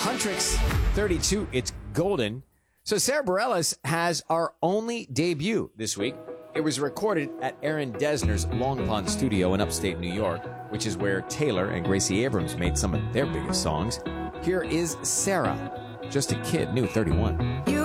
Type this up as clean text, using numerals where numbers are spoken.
Huntrix 32, it's golden. So Sarah Bareilles has our only debut this week. It was recorded at Aaron Dessner's Long Pond studio in upstate New York, which is where Taylor and Gracie Abrams made some of their biggest songs. Here is Sarah, just a kid, new 31. You